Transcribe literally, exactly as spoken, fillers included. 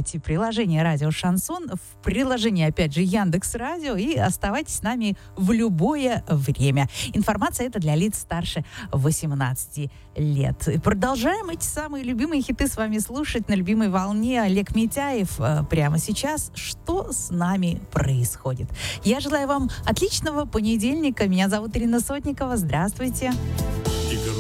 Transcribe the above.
Скачайте приложение «Радио Шансон», в приложении, опять же, Яндекс.Радио, и оставайтесь с нами в любое время. Информация эта для лиц старше восемнадцати лет. Продолжаем эти самые любимые хиты с вами слушать на любимой волне. Олег Митяев прямо сейчас. Что с нами происходит? Я желаю вам отличного понедельника. Меня зовут Ирина Сотникова. Здравствуйте.